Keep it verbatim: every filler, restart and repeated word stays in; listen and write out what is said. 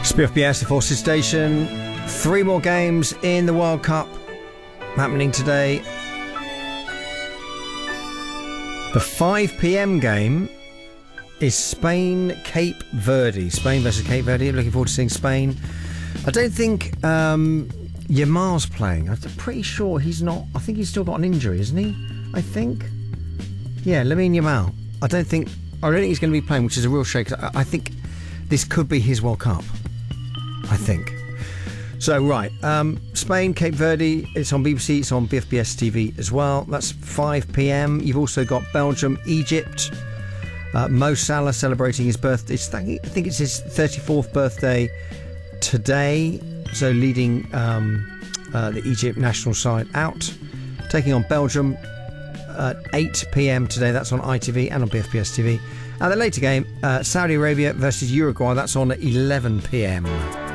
B F B S, the Forces Station. Three more games in the World Cup happening today. The five p.m. game is Spain-Cape Verde. Spain versus Cape Verde. Looking forward to seeing Spain. I don't think um, Yamal's playing. I'm pretty sure he's not. I think he's still got an injury, isn't he? I think. Yeah, Lamine Yamal. I don't think. I don't think he's going to be playing, which is a real shame. I, I think this could be his World Cup. I think. So, right. Um, Spain, Cape Verde. It's on B B C. It's on B F B S T V as well. That's five p.m. You've also got Belgium, Egypt. Uh, Mo Salah celebrating his birthday. It's, I think it's his thirty-fourth birthday today. So, leading um, uh, the Egypt national side out. Taking on Belgium at eight p.m. today. That's on I T V and on B F B S T V. And the later game, uh, Saudi Arabia versus Uruguay. That's on at eleven p.m.